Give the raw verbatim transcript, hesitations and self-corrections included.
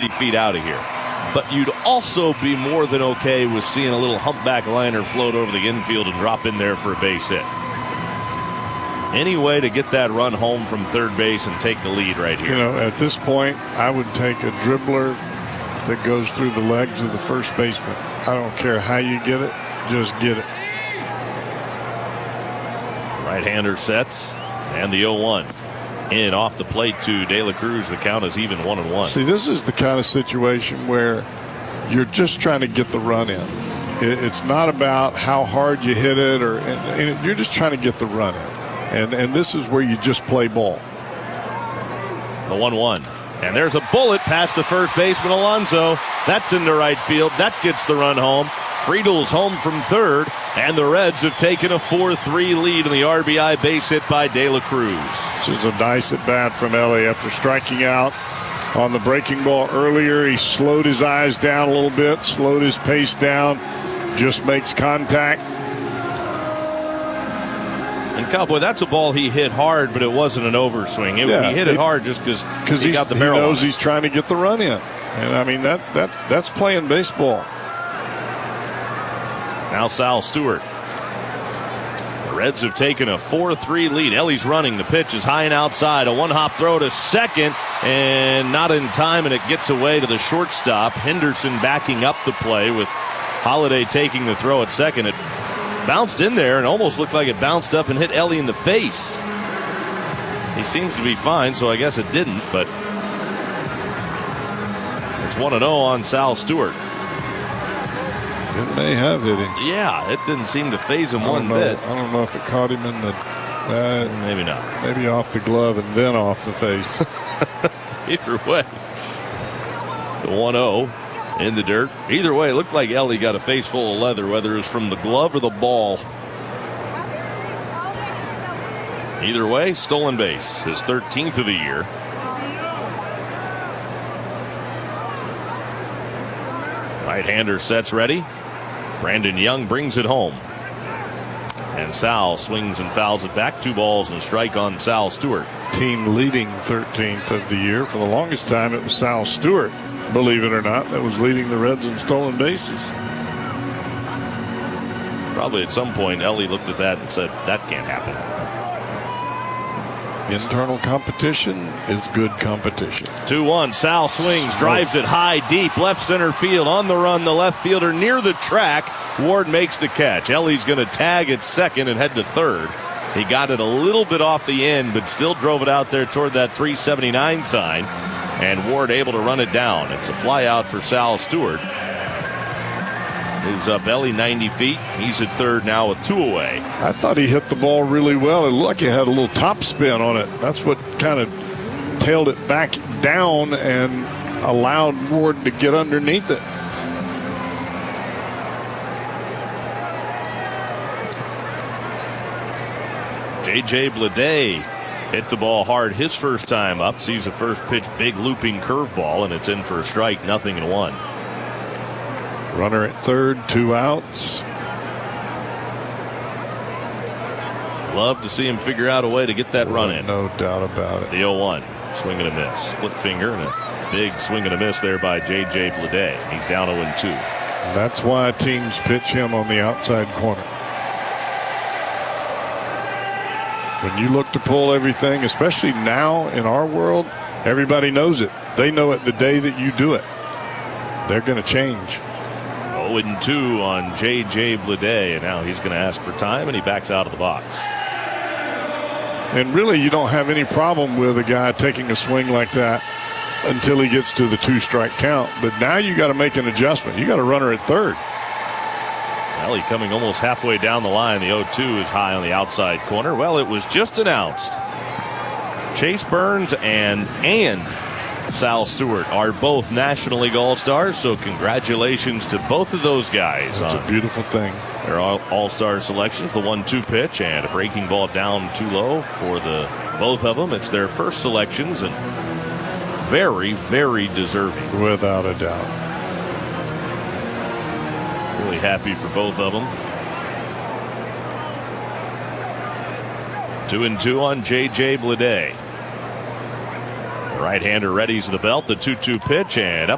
fifty feet out of here. But you'd also be more than okay with seeing a little humpback liner float over the infield and drop in there for a base hit. Any way to get that run home from third base and take the lead right here. You know, at this point, I would take a dribbler that goes through the legs of the first baseman. I don't care how you get it, just get it. Right-hander sets, and the oh one. In off the plate to De La Cruz. The count is even one and one. See, this is the kind of situation where you're just trying to get the run in. It's not about how hard you hit it, or and, and you're just trying to get the run in. And and this is where you just play ball. The one one. And there's a bullet past the first baseman, Alonso. That's into right field. That gets the run home. Friedel's home from third, and the Reds have taken a four three lead in the R B I base hit by De La Cruz. This is a nice at bat from Elly after striking out on the breaking ball earlier. He slowed his eyes down a little bit, slowed his pace down, just makes contact. And Cowboy, that's a ball he hit hard, but it wasn't an overswing. It, yeah, he hit it, it hard just because he got the barrel. He knows he's trying to get the run in, and I mean that that that's playing baseball. Now Sal Stewart. The Reds have taken a four three lead. Elly's running. The pitch is high and outside. A one-hop throw to second, and not in time, and it gets away to the shortstop. Henderson backing up the play with Holiday taking the throw at second. It bounced in there and almost looked like it bounced up and hit Elly in the face. He seems to be fine, so I guess it didn't, but it's one and oh on Sal Stewart. It may have hit him. Yeah, it didn't seem to phase him one know, bit. I don't know if it caught him in the... Uh, maybe not. Maybe off the glove and then off the face. Either way. The one oh in the dirt. Either way, it looked like Elly got a face full of leather, whether it was from the glove or the ball. Either way, stolen base. His thirteenth of the year. Right-hander sets ready. Brandon Young brings it home. And Sal swings and fouls it back. Two balls and a strike on Sal Stewart. Team leading thirteenth of the year. For the longest time, it was Sal Stewart, believe it or not, that was leading the Reds in stolen bases. Probably at some point, Elly looked at that and said, that can't happen. Internal competition is good competition. two one. Sal swings, drives it high, deep, left center field. On the run, the left fielder near the track. Ward makes the catch. Elly's going to tag at second and head to third. He got it a little bit off the end, but still drove it out there toward that three seventy-nine sign. And Ward able to run it down. It's a fly out for Sal Stewart. Moves up Elly ninety feet. He's at third now with two away. I thought he hit the ball really well. It looked like he had a little top spin on it. That's what kind of tailed it back down and allowed Ward to get underneath it. J J Bleday hit the ball hard his first time up. Sees the first pitch, big looping curveball, and it's in for a strike, nothing and one. Runner at third, two outs. Love to see him figure out a way to get that run in. No doubt about it. The oh one, swing and a miss. Split finger and a big swing and a miss there by J J Bleday. He's down oh and two. That's why teams pitch him on the outside corner. When you look to pull everything, especially now in our world, everybody knows it. They know it the day that you do it. They're going to change. oh and two on J J Bleday, and now he's going to ask for time, and he backs out of the box. And really, you don't have any problem with a guy taking a swing like that until he gets to the two-strike count. But now you got to make an adjustment. You got a runner at third. Elly coming almost halfway down the line. The oh two is high on the outside corner. Well, it was just announced. Chase Burns and and Sal Stewart are both National League All-Stars, so congratulations to both of those guys. That's a beautiful thing. Their All-Star selections, the one two pitch and a breaking ball down too low for the both of them. It's their first selections and very, very deserving. Without a doubt. Really happy for both of them. Two and two on J J Bleday. The right-hander readies the belt, the two two pitch, and up